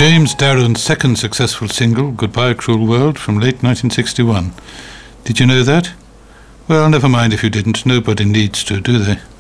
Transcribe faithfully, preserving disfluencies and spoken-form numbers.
James Darren's second successful single, Goodbye Cruel World, from late nineteen sixty-one. Did you know that? Well, never mind if you didn't. Nobody needs to, do they?